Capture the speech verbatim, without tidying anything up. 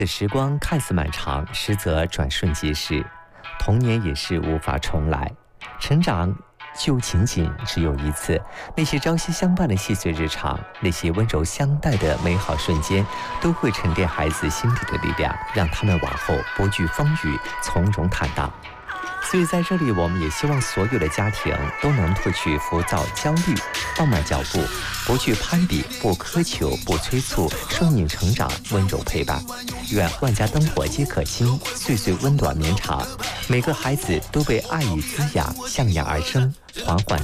的时光看似漫长，实则转瞬即逝。童年也是无法重来，成长就仅仅只有一次。那些朝夕相伴的细碎日常，那些温柔相待的美好瞬间，都会沉淀孩子心底的力量，让他们往后不惧风雨，从容坦荡。所以在这里，我们也希望所有的家庭都能脱去浮躁焦虑，放慢脚步，不去攀比，不苛求，不催促，顺应成长，温柔陪伴。愿万家灯火皆可亲，岁岁温暖绵长，每个孩子都被爱与滋养，向阳而生，缓缓